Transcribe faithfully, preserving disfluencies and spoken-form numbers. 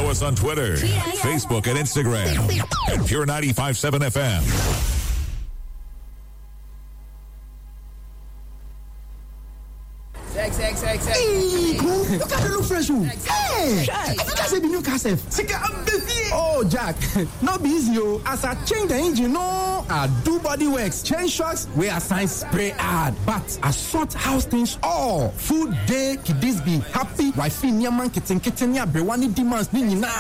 Follow us on Twitter, Facebook, and Instagram at Pure ninety-five point seven F M. Sex, sex, sex, sex. Hey, look at the look fresh. Hey, I think I said the new car self. Oh, Jack, not be easy, yo. As I change the engine, no, I do body works, change shocks, we assign spray hard. But I sort house things all. Food day, kiddies be happy. Wifey, nyaman, kitten, kitten, ya, brewani demands, nina.